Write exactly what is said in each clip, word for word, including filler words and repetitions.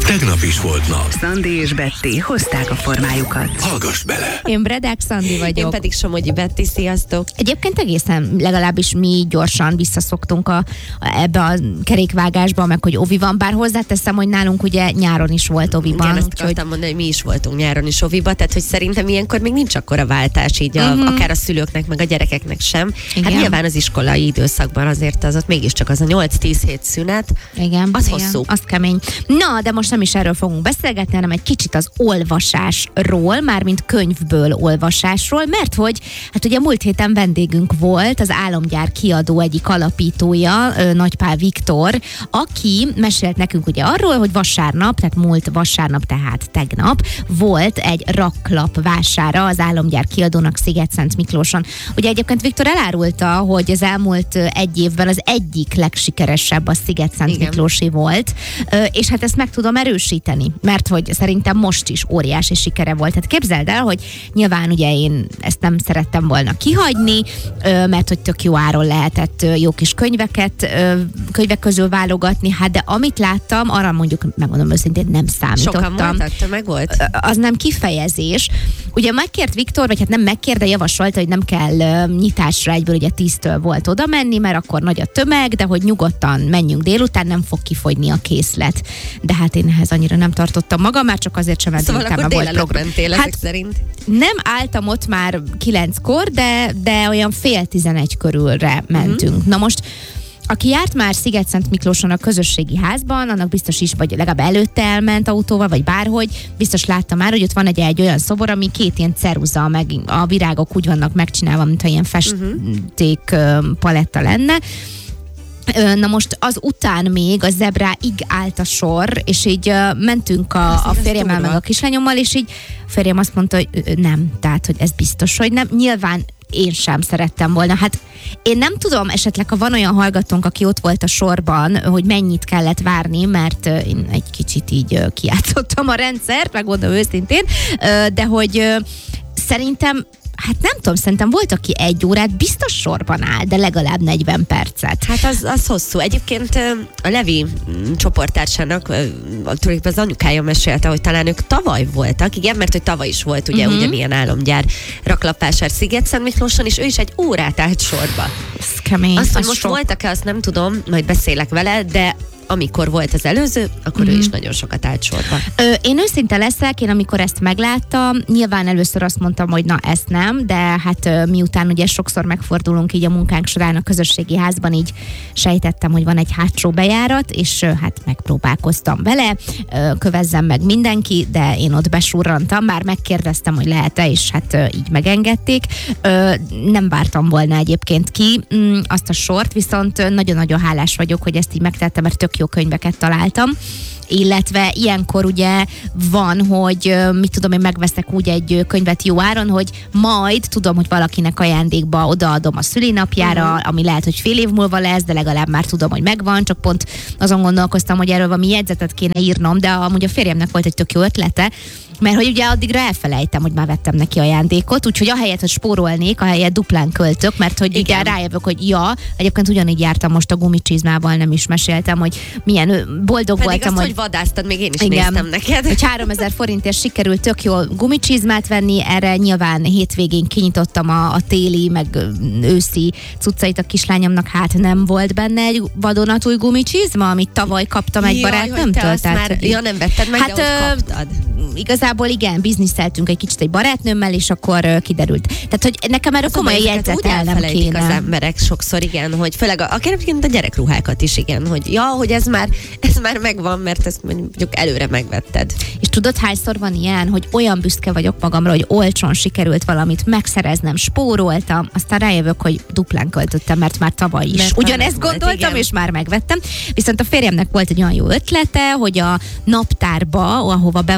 Tegnap is volt nap. Szandi és Betty hozták a formájukat. Hallgass bele! Én Bredák Szandi vagyok. Én pedig Somogyi Betty, sziasztok! Egyébként egészen legalábbis mi gyorsan visszaszoktunk a, a, ebbe a kerékvágásba, meg hogy ovi van, bár hozzáteszem, hogy nálunk ugye nyáron is volt oviban. Igen, ezt úgyhogy... akartam mondani, hogy mi is voltunk nyáron is oviba, tehát hogy szerintem ilyenkor még nincs akkora váltás így a, uh-huh. akár a szülőknek, meg a gyerekeknek sem. Igen. Hát nyilván az iskolai időszakban azért az ott mégiscsak az a nyolc-tíz hét szünet, Igen, az igen, hosszú. az kemény. Na, de most nem is erről fogunk beszélgetni, hanem egy kicsit az olvasásról, mármint könyvből olvasásról, mert hogy hát ugye múlt héten vendégünk volt az Álomgyár kiadó egyik alapítója, Nagypál Viktor, aki mesélt nekünk ugye arról, hogy vasárnap, tehát múlt vasárnap, tehát tegnap volt egy raklap vására az Álomgyár kiadónak Szigetszent Miklóson. Ugye egyébként Viktor elárulta, hogy az elmúlt egy évben az egyik legsikeresebb a Szigetszent Miklósi volt, és hát ezt meg tudom erősíteni, mert hogy szerintem most is óriási sikere volt. Tehát képzeld el, hogy nyilván ugye én ezt nem szerettem volna kihagyni, mert hogy tök jó áron lehetett jó kis könyveket, könyvek közül válogatni, hát de amit láttam, arra mondjuk, megmondom őszintén, nem számítottam. Sokan voltak, tömeg volt? Az nem kifejezés. Ugye megkért Viktor, vagy hát nem megkért, de javasolta, hogy nem kell nyitásra egyből, ugye tíztől volt oda menni, mert akkor nagy a tömeg, de hogy nyugodtan menjünk délután, nem fog kifogyni a készlet. De hát én ehhez annyira nem tartottam magam, már csak azért sem, mert szóval délután volt program. Mentél, hát szerint. Nem álltam ott már kilenckor, de, de olyan fél tizenegy körülre mentünk. Uh-huh. Na most aki járt már Szigetszent Miklóson a közösségi házban, annak biztos is, vagy legalább előtte elment autóval, vagy bárhogy, biztos látta már, hogy ott van egy, egy olyan szobor, ami két ilyen ceruza, meg a virágok úgy vannak megcsinálva, mintha ilyen festék uh-huh. paletta lenne. Na most az után még a zebráig állt a sor, és így uh, mentünk a, a férjemmel meg a kislányommal, és így a férjem azt mondta, hogy nem, tehát, hogy ez biztos, hogy nem. Nyilván én sem szerettem volna. Hát én nem tudom, esetleg ha van olyan hallgatónk, aki ott volt a sorban, hogy mennyit kellett várni, mert uh, én egy kicsit így uh, kijátszottam a rendszert, megmondom őszintén, uh, de hogy uh, szerintem hát nem tudom, szerintem volt, aki egy órát biztos sorban áll, de legalább negyven percet. Hát az, az hosszú. Egyébként a Levi csoporttársának tulajdonképpen az anyukája mesélte, hogy talán ők tavaly voltak, igen, mert hogy tavaly is volt ugye uh-huh. ugyanilyen álomgyár raklapvásár Szigetszent Miklóson, és ő is egy órát állt sorba. Ez kemény. Azt, hogy az most sok. voltak-e, azt nem tudom, majd beszélek vele, de amikor volt az előző, akkor mm. ő is nagyon sokat állt sorba. Ö, én őszinte leszek, én amikor ezt megláttam, nyilván először azt mondtam, hogy na ezt nem, de hát ö, miután ugye sokszor megfordulunk így a munkánk során a közösségi házban, így sejtettem, hogy van egy hátsó bejárat, és ö, hát megpróbálkoztam vele, ö, kövezzem meg mindenki, de én ott besurrantam, már megkérdeztem, hogy lehet-e, és hát ö, így megengedték. Ö, nem vártam volna egyébként ki mm, azt a sort, viszont ö, nagyon-nagyon hálás vagyok, hogy ezt így megtettem, mert tök jó könyveket találtam, illetve ilyenkor ugye van, hogy mit tudom, én megveszek úgy egy könyvet jó áron, hogy majd tudom, hogy valakinek ajándékba odaadom a szülinapjára, uh-huh. ami lehet, hogy fél év múlva lesz, de legalább már tudom, hogy megvan, csak pont azon gondolkoztam, hogy erről valami jegyzetet kéne írnom, de amúgy a férjemnek volt egy tök jó ötlete, mert hogy ugye addigra elfelejtem, hogy már vettem neki ajándékot, úgyhogy ahelyett, hogy spórolnék, ahelyett duplán költök, mert hogy igen, rájövök, hogy ja, egyébként ugyanígy jártam most a gumicsizmával, nem is meséltem, hogy milyen boldog pedig voltam, azt, hogy... hogy vadásztad, még én is igen, néztem neked. Hogy háromezer forintért sikerült tök jó gumicsizmát venni, erre nyilván hétvégén kinyitottam a, a téli, meg őszi cuccait a kislányomnak, hát nem volt benne egy vadonatúj gumicsizma, amit tavaly kaptam egy barátnőmtől. Tehát, ja, nem vetted meg, hát, de ott kaptad. Igazából igen, bizniszeltünk egy kicsit egy barátnőmmel, és akkor uh, kiderült. Tehát, hogy nekem erről komoly jegyzetelnem kéne. Az emberek sokszor, igen, hogy főleg a, akár a gyerekruhákat is, igen, hogy ja, hogy ez már, ez már megvan, mert ezt mondjuk előre megvetted. És tudod, hányszor van ilyen, hogy olyan büszke vagyok magamra, hogy olcsón sikerült valamit megszereznem, spóroltam, aztán rájövök, hogy duplán költöttem, mert már tavaly is. Mert ugyanezt gondoltam, volt, és már megvettem. Viszont a férjemnek volt egy olyan jó ötlete, hogy a naptárba, ahova be van írva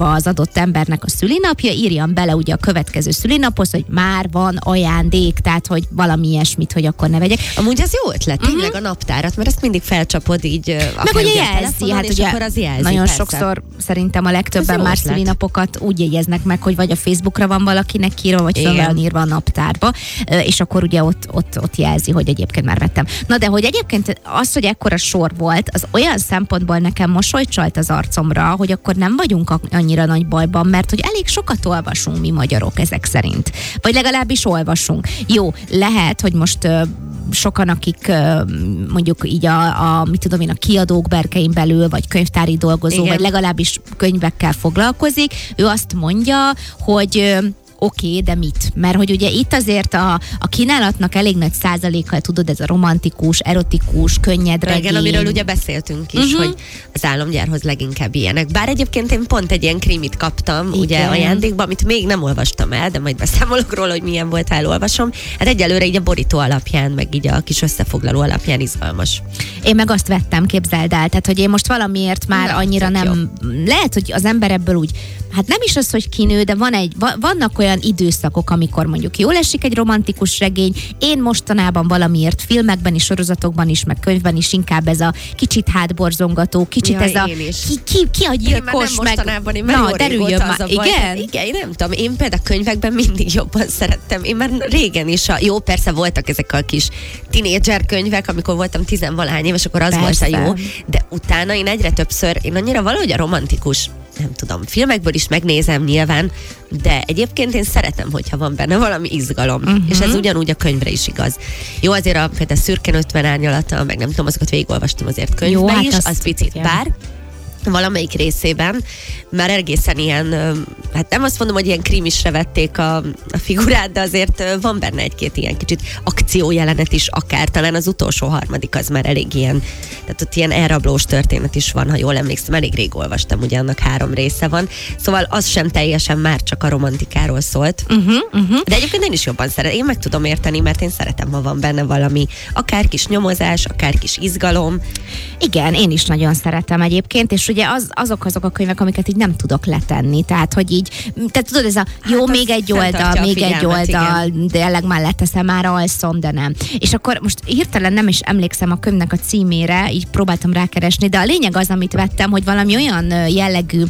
az adott embernek a szülinapja, írjam bele ugye a következő szülinaphoz, hogy már van ajándék, tehát hogy valami ilyesmit, hogy akkor ne vegyek. Amúgy ez jó ötlet, tényleg uh-huh. a naptárat, mert ezt mindig felcsapod így meg ugye jelzi, hát ugye akkor az jelzi, nagyon persze. sokszor szerintem a legtöbben már ötlet. szülinapokat úgy jegyeznek meg, hogy vagy a Facebookra van valakinek írva, vagy fel van írva a naptárba, és akkor ugye ott, ott, ott jelzi, hogy egyébként már vettem. Na de hogy egyébként az, hogy ekkora sor volt, az olyan szempontból nekem mosolyt csalt az arcomra, hogy akkor nem vagyunk annyira nagy bajban, mert hogy elég sokat olvasunk mi magyarok ezek szerint. Vagy legalábbis olvasunk. Jó, lehet, hogy most uh, sokan, akik uh, mondjuk így a, a, mit tudom én, a kiadók berkein belül, vagy könyvtári dolgozó, igen. vagy legalábbis könyvekkel foglalkozik, ő azt mondja, hogy uh, oké, okay, de mit? Mert hogy ugye itt azért a, a kínálatnak elég nagy százalékkal, tudod, ez a romantikus, erotikus, könnyed regény. Igen, amiről ugye beszéltünk is, uh-huh. hogy az álomgyárhoz leginkább ilyenek. Bár egyébként én pont egy ilyen krimit kaptam, igen. ugye ajándékba, amit még nem olvastam el, de majd beszámolok róla, hogy milyen volt, ha elolvasom. Hát egyelőre így a borító alapján, meg így a kis összefoglaló alapján izgalmas. Én meg azt vettem, képzeld el, tehát hogy én most valamiért már Na, annyira nem... Jó. Lehet, hogy az ember ebből úgy, hát nem is az, hogy kinő, de van egy, vannak olyan időszakok, amikor mondjuk jól esik egy romantikus regény. Én mostanában valamiért filmekben is, sorozatokban is, meg könyvben is inkább ez a kicsit hátborzongató, kicsit ja, ez a ki, ki, ki a gyilkos, én meg... mostanában, én Na, derüljön már. Igen? Igen, én nem tudom, én például a könyvekben mindig jobban szerettem. Én már régen is, a, jó, persze voltak ezek a kis tinédzser könyvek, amikor voltam tizenvalahány éves, akkor az persze. volt a jó, de utána én egyre többször, én annyira valahogy a romantikus, nem tudom, filmekből is megnézem nyilván, de egyébként én szeretem, hogyha van benne valami izgalom. Uh-huh. És ez ugyanúgy a könyvre is igaz. Jó, azért a például Szürkén ötven árnyalata, meg nem tudom, azokat végigolvastam azért könyvbe jó, hát is, az picit igen. bár valamelyik részében már egészen ilyen, hát nem azt mondom, hogy ilyen krimisre vették a, a figurát, de azért van benne egy-két ilyen kicsit akciójelenet is, akár talán az utolsó harmadik az már elég ilyen, tehát ott ilyen elrablós történet is van, ha jól emlékszem, elég rég olvastam, ugye annak három része van, szóval az sem teljesen már csak a romantikáról szólt. Uh-huh, uh-huh. De egyébként én is jobban szeretem, én meg tudom érteni, mert én szeretem, ha van benne valami, akár kis nyomozás, akár kis izgalom. Igen, én is nagyon szeretem egyébként, és ugye az, azok azok a könyvek, amiket így nem tudok letenni, tehát hogy így, tehát tudod, ez a jó, hát még egy oldal, még egy oldal, igen. de tényleg már leteszem, már alszom, de nem. És akkor most hirtelen nem is emlékszem a könyvnek a címére, így próbáltam rákeresni, de a lényeg az, amit vettem, hogy valami olyan jellegű,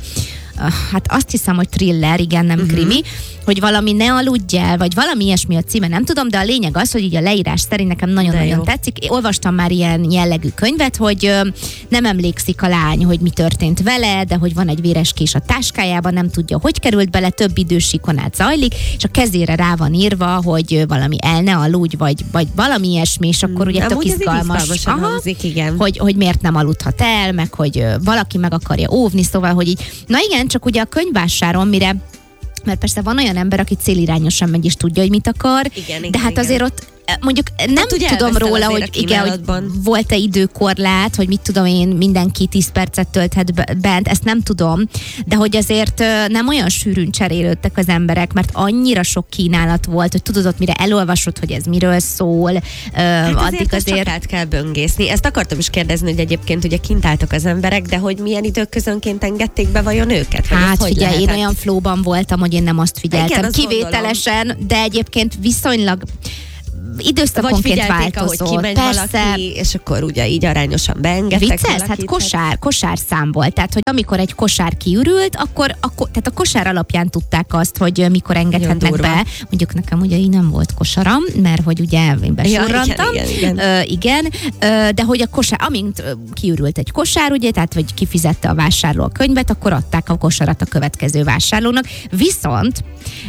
hát azt hiszem, hogy thriller, igen, nem uh-huh. krimi, hogy valami ne aludj el, vagy valami ilyesmi a címe, nem tudom, de a lényeg az, hogy így a leírás szerint nekem nagyon-nagyon tetszik. Én olvastam már ilyen jellegű könyvet, hogy ö, nem emlékszik a lány, hogy mi történt vele, de hogy van egy véres kés a táskájában, nem tudja, hogy került bele, több idősíkon át zajlik, és a kezére rá van írva, hogy valami el ne aludj, vagy, vagy valami ilyesmi, és akkor ugye tök izgalmas, aha, hangzik, igen. Hogy, hogy miért nem aludhat el, meg hogy valaki meg akarja óvni, szóval, hogy így, na igen, csak ugye a könyvvásáron, mire, mert persze van olyan ember, aki célirányosan megy és tudja, hogy mit akar, igen, igen, de hát igen. azért ott mondjuk nem hát, tudom róla, hogy igen, hogy volt-e időkorlát, hogy mit tudom én, mindenki tíz percet tölthet bent, ezt nem tudom, de hogy azért nem olyan sűrűn cserélődtek az emberek, mert annyira sok kínálat volt, hogy tudod ott, mire elolvasod, hogy ez miről szól, hát addig azért azért... át kell böngészni. Ezt akartam is kérdezni, hogy egyébként ugye kint álltak az emberek, de hogy milyen időközönként engedték be vajon őket? Hát figyelj, én olyan flóban voltam, hogy én nem azt figyeltem. Igen, kivételesen, gondolom. De egyébként viszonylag időszakonként változó. Ahogy kimegy valaki, és akkor ugye így arányosan beengedtek. Vicces? Hát kosár, kosárszám volt. Tehát, hogy amikor egy kosár kiürült, akkor, akkor tehát a kosár alapján tudták azt, hogy mikor engedhetnek be. Mondjuk nekem ugye így nem volt kosaram, mert hogy ugye én besorrantam. Ja, igen, igen, igen. Ö, igen. Ö, de hogy a kosár, amint kiürült egy kosár, ugye, tehát hogy kifizette a vásárló a könyvet, akkor adták a kosarat a következő vásárlónak. Viszont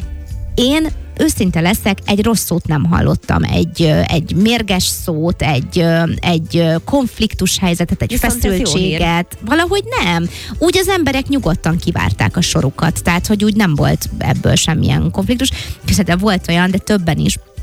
én őszinte leszek, egy rossz szót nem hallottam, egy, egy mérges szót, egy, egy konfliktus helyzetet, egy viszont feszültséget, valahogy nem. Úgy az emberek nyugodtan kivárták a sorukat, tehát hogy úgy nem volt ebből semmilyen konfliktus. De volt olyan, de többen is,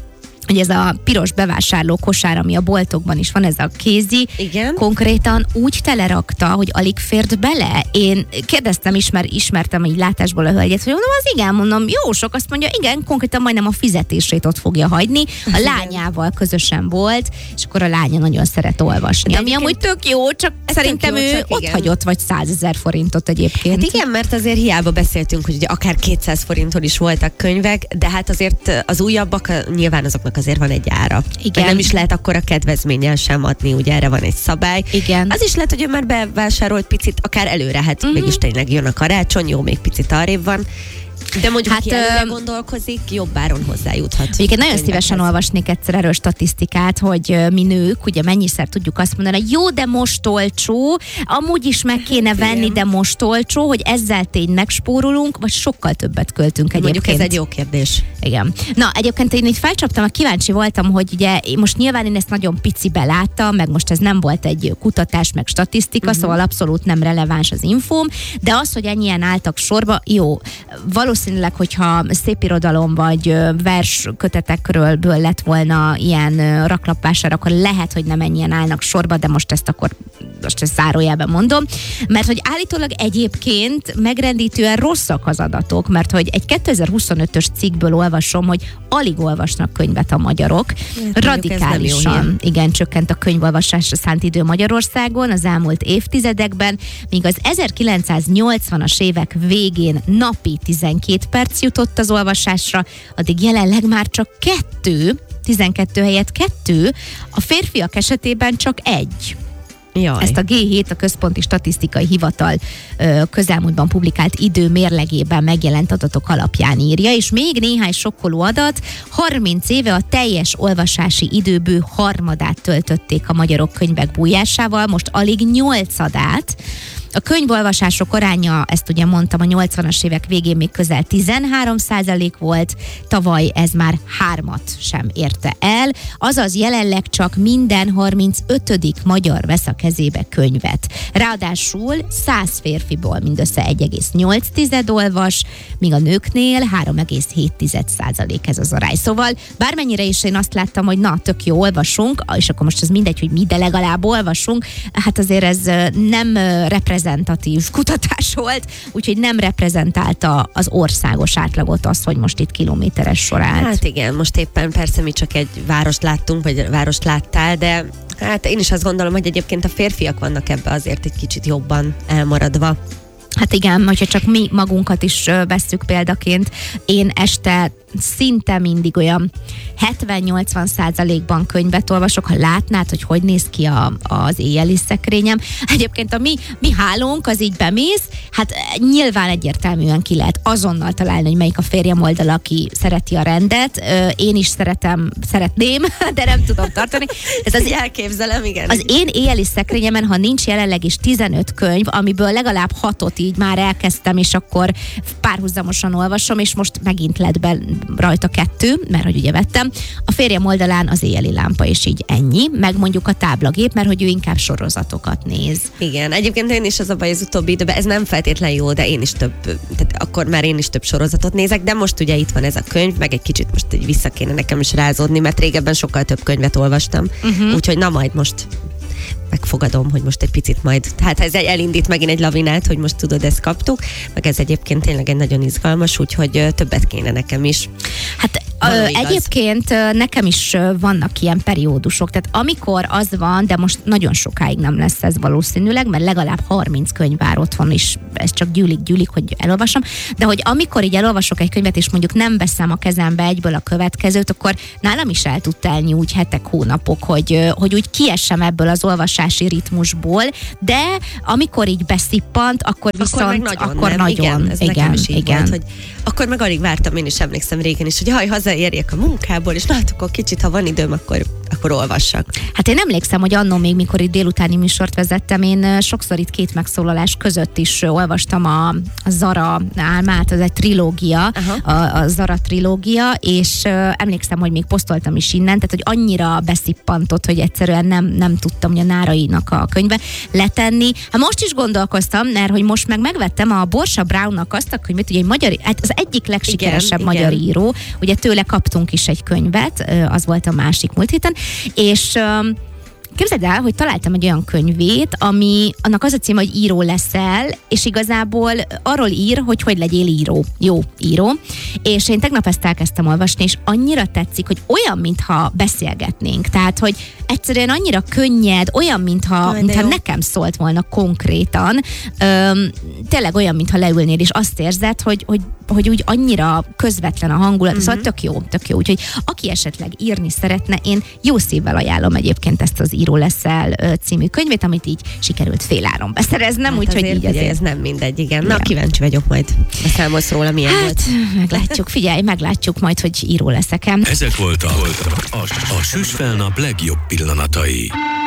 hogy ez a piros bevásárló kosár, ami a boltokban is van, ez a kézi, Igen. konkrétan úgy telerakta, hogy alig fért bele. Én kérdeztem, ismer, ismertem így látásból a hölgyet, hogy mondom, az igen, mondom, jó sok, azt mondja, igen, konkrétan majdnem a fizetését ott fogja hagyni. A lányával közösen volt, és akkor a lánya nagyon szeret olvasni. De ami amúgy tök jó, csak szerintem jó, ő csak ott igen. hagyott vagy százezer forintot egyébként. Hát igen, mert azért hiába beszéltünk, hogy ugye akár kétszáz forinton is voltak könyvek, de hát azért az újabbak, nyilván azoknak azért van egy ára. Igen. Meg nem is lehet akkora kedvezménnyel sem adni, ugye erre van egy szabály. Igen. Az is lehet, hogy ő már bevásárolt picit, akár előre, hát Mhm. uh-huh. mégis tényleg jön a karácsony, jó, még picit arrébb van. De mondjuk, Hát, hát, aki előre ö, gondolkozik, jobb áron hozzájuthat. Egyébként nagyon könyvekhez. szívesen olvasnék egyszer erről statisztikát, hogy ö, mi nők, ugye mennyiszer tudjuk azt mondani, hogy jó, de most olcsó, amúgy is meg kéne venni, Igen. de most olcsó, hogy ezzel tényleg spórolunk, vagy sokkal többet költünk egyébként. Mondjuk ez egy jó kérdés. Igen. Na, egyébként én így felcsaptam, a kíváncsi voltam, hogy ugye most nyilván én ezt nagyon picibe láttam, meg most ez nem volt egy kutatás, meg statisztika, uh-huh. szóval abszolút nem releváns az infóm, de az, hogy ennyien álltak sorba, jó. Valószínűleg, hogyha szépirodalom vagy ö, verskötetekről ből lett volna ilyen ö, raklapvásár, akkor lehet, hogy nem ennyien állnak sorba, de most ezt akkor most ezt zárójelben mondom, mert hogy állítólag egyébként megrendítően rosszak az adatok, mert hogy egy kétezer-huszonötös cikkből olvasom, hogy alig olvasnak könyvet a magyarok. Hát, Radikálisan, igen, csökkent a könyvolvasásra szánt idő Magyarországon az elmúlt évtizedekben, míg az ezerkilencszáznyolcvanas évek végén napi tizenkét perc jutott az olvasásra, addig jelenleg már csak kettő, tizenkettő helyett kettő, a férfiak esetében csak egy. Jaj. Ezt a gé hét, a Központi Statisztikai Hivatal ö, közelmúltban publikált idő mérlegében megjelent adatok alapján írja, és még néhány sokkoló adat, harminc éve a teljes olvasási időből harmadát töltötték a magyarok könyvek bújásával, most alig nyolcadát. A könyvolvasások aránya, ezt ugye mondtam, a nyolcvanas évek végén még közel tizenhárom százalék volt, tavaly ez már hármat sem érte el, azaz jelenleg csak minden harmincötödik magyar vesz a kezébe könyvet. Ráadásul száz férfiból mindössze egy egész nyolc olvas, míg a nőknél három egész hét százalék ez az arány. Szóval bármennyire is én azt láttam, hogy na, tök jó, olvasunk, és akkor most ez mindegy, hogy mi, de legalább olvasunk, hát azért ez nem reprezentatív kutatás volt, úgyhogy nem reprezentálta az országos átlagot az, hogy most itt kilométeres sor állt. Hát igen, most éppen persze mi csak egy várost láttunk, vagy várost láttál, de hát én is azt gondolom, hogy egyébként a férfiak vannak ebbe azért egy kicsit jobban elmaradva. Hát igen, hogyha csak mi magunkat is ö, vesszük példaként, én este szinte mindig olyan hetven-nyolcvan százalékban könyvet olvasok, ha látnád, hogy hogy néz ki a, az éjjeli szekrényem. Egyébként a mi, mi hálónk, az így bemész, hát nyilván egyértelműen ki lehet azonnal találni, hogy melyik a férjem oldal, aki szereti a rendet. Ö, én is szeretem, szeretném, de nem tudom tartani. Ez az, elképzelem, igen. az én éjjeli szekrényemen, ha nincs jelenleg is tizenöt könyv, amiből legalább hatot így már elkezdtem, és akkor párhuzamosan olvasom, és most megint lett be rajta kettő, mert hogy ugye vettem. A férjem oldalán az éjjeli lámpa, és így ennyi, meg mondjuk a táblagép, mert hogy ő inkább sorozatokat néz. Igen, egyébként én is az a baj az utóbbi időben, ez nem feltétlen jó, de én is több, tehát akkor már én is több sorozatot nézek, de most ugye itt van ez a könyv, meg egy kicsit most így vissza kéne nekem is rázódni, mert régebben sokkal több könyvet olvastam, uh-huh. úgyhogy na majd most megfogadom, hogy most egy picit majd, hát ez elindít megint egy lavinát, hogy most tudod, ezt kaptuk, meg ez egyébként tényleg egy nagyon izgalmas, úgyhogy többet kéne nekem is. Hát ö, egyébként ö, nekem is ö, vannak ilyen periódusok, tehát amikor az van, de most nagyon sokáig nem lesz ez valószínűleg, mert legalább harminc könyv vár otthon is, ez csak gyűlik, gyűlik, hogy elolvasom, de hogy amikor így elolvasok egy könyvet, és mondjuk nem veszem a kezembe egyből a következőt, akkor nálam is el tud telni úgy hetek, hónapok, hogy, ö, hogy úgy kiessem ebből az olvasási ritmusból, de amikor így beszippant, akkor viszont akkor, meg nagyon, akkor nem? nagyon, igen, ez igen, nekem is így igen. volt, hogy akkor meg alig vártam, én is emlékszem régen is, hogy haj, hazaérjek a munkából, és na, hát akkor kicsit, ha van időm, akkor, akkor akkor olvassak. Hát én emlékszem, hogy annó még, mikor itt délutáni műsort vezettem, én sokszor itt két megszólalás között is olvastam a, a Zara álmát, az egy trilógia, a, a Zara trilógia, és uh, emlékszem, hogy még posztoltam is innen, tehát hogy annyira beszippantott, hogy egyszerűen nem, nem tudtam, hogy a Nárainak a könyve letenni. Hát most is gondolkoztam, mert hogy most meg megvettem a Borsa Brownnak azt a könyvet, ugye egy magyar, hát az egyik legsikeresebb igen, magyar igen. író, ugye tőle kaptunk is egy könyvet, az volt a másik múlt héten, és képzeld el, hogy találtam egy olyan könyvét, ami annak az a címe, hogy író leszel, és igazából arról ír, hogy hogy legyél író. Jó író. És én tegnap ezt elkezdtem olvasni, és annyira tetszik, hogy olyan, mintha beszélgetnénk. Tehát, hogy egyszerűen annyira könnyed, olyan, mintha, Jaj, mintha nekem szólt volna konkrétan. Öm, tényleg olyan, mintha leülnél, és azt érzed, hogy, hogy, hogy úgy annyira közvetlen a hangulat. Mm-hmm. Szóval tök jó, tök jó. Úgyhogy aki esetleg írni szeretne, én jó szívvel ajánlom egyébként ezt az Író leszel című könyvét, amit így sikerült féláron beszereznem, hát úgyhogy így azért. Ez nem mindegy, igen. Na, igen. Kíváncsi vagyok majd. Beszámolsz róla, milyen hát, volt. meglátjuk, figyelj, meglátjuk majd, hogy író leszek-e. Ezek voltak a, a, a Süsfelnap legjobb pillanatai.